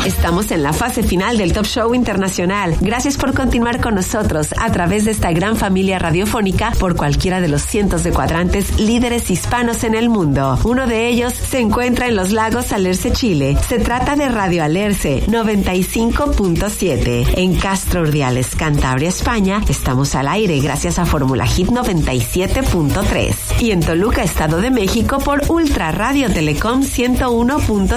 Estamos en la fase final del Top Show Internacional. Gracias por continuar con nosotros a través de esta gran familia radiofónica por cualquiera de los cientos de cuadrantes líderes hispanos en el mundo. Uno de ellos se encuentra en Los Lagos, Alerce, Chile. Se trata de Radio Alerce 95.7. En Castro Urdiales, Cantabria, España, estamos al aire gracias a Fórmula Hit 97.3. Y en Toluca, Estado de México, por Ultra Radio Telecom 101.5.